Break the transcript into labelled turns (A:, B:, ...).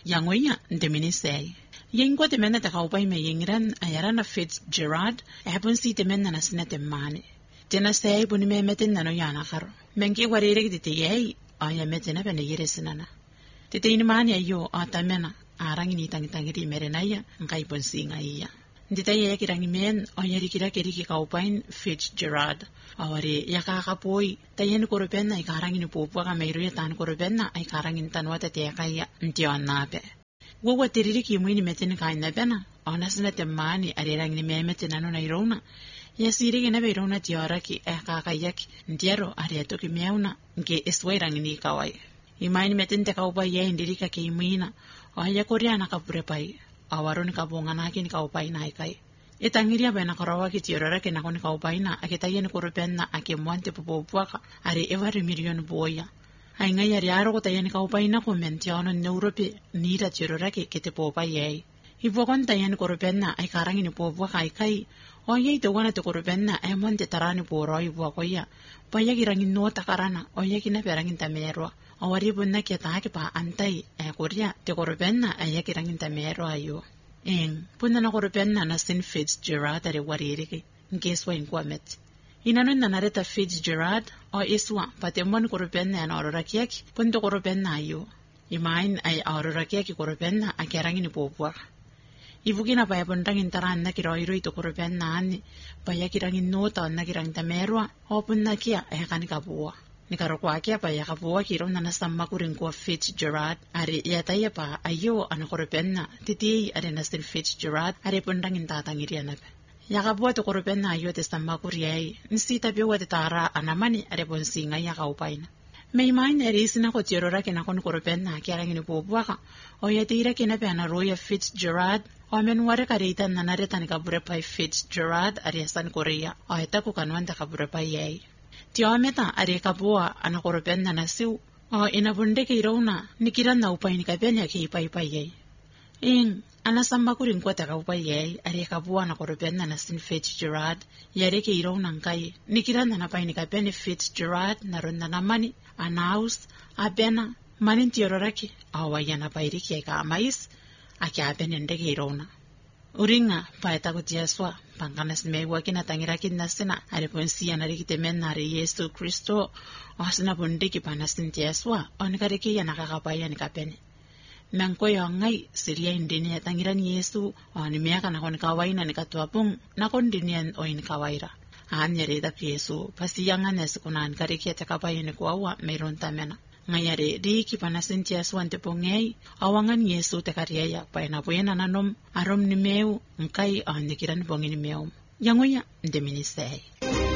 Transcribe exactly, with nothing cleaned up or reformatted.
A: yangoya ndeminise yengo de menna ta kaupai me yengran ayarana Fitzgerald ebon si de menna na sinete mane tena sei buni me metin nano yana karo menki warire de tei aya metina bene yeresinana tete ini mane ayo atamena arang ini tangi-tangi merenaya ngai pon singa iya ndita ye kirangi men oyari kira kiri ki kaupain Fitzgerald awari yakakapoi tayen koropenna ay karangin pupuwa ka mayro tan koropenna ay karangin tanwata te kaya ntion nape wowa tiriri ki muini metin kain na bena onasna temani arirang ni memetin ano na irona yasiri gina beirona tiara ki eh kakayak ndiero ariato ki meuna nke eswairang ni kawai imaini metin te kaupa ye ndirika ki muina oya koreana kapurepai awaroni kabongana kini kaupai na ikai etangiria bena karawa ki tiorara ke nakoni kaupai na aketayen koropenna ake monte popopuaka ari every million boya ai ngai ari aro ko tayen kaupai na komentiano neurope nira tiorara ke kete popai ye ibokon tayen koropenna ai karangi ni popuaka ikai oye to wana to koropenna ai monte tarani poroi bokoya paya kirangi nota karana oye kina perangin tamerwa awari bunna ke taake pa antai e korea te koropenna ay kirangin tamero ayo en punna na koropenna na sin Fitzgerald are warire ngeswa inquamet inano na nareta Fitzgerald o iswa patemon koropenna na orora kiek punto koropenna ayo imain ay orora kiek koropenna akarangin popwa ibugina pa yapondangin taran na kiroiro ito koropenna ani pa yakirangin nota na kirang tamero o punna kia ay kanikabuwa Nikarokwa kia pa yakapuwa kiro na nasama kuring kwa Fitzgerald ari yataya pa ayo anakoropenna titi ari nasin Fitzgerald ari pundangin tatangiri anape. Yakapuwa to koropenna ayo te sama kuriyay nsi tabiwa te tara anamani ari ponsinga yakaupaina. May main ari isina ko tiyorora kinakon koropenna kia rangini pupuwaka o yatira kinape anaroya Fitzgerald o menware karitan na naretan kabure pa Fitzgerald ari asan Korea o yataku kanwanta kabure pa yay. Tiameta are kapua anakoropenna na siu o inabunde ke irona nikiran na upay ni kapenya ke ipay-pay yay. Ing anasamba kuring kwa taka upay yay are kapua anakoropenna na sin Fitzgerald yare ke irona kay nikiran na napay ni kapenya Fitzgerald naron na namani anaus abena manin tiyororaki awayan napayri kaya ka amais aki abenende ke irona. Uringa pa etaku tiaswa pangkanas mewa kina tangirakin nasina ari ponsia nari kitemen nari Yesu Kristo osna bundiki panasin tiaswa onkariki ya nakakapaya ni kapene nangko ngai siria indini tangiran Yesu oni miaka nakon kawaina ni katuapung nakon dinian oin kawaira anyere da Yesu pasiyangan eskunan kariki atakapaya ni kuawa meron tamena ngayari di kipanasin tiaswa antepongei awangan Yesu tekariaya paina puena nanom arom ni meu ngkai anikiran bongini meu yangoya ndeminisei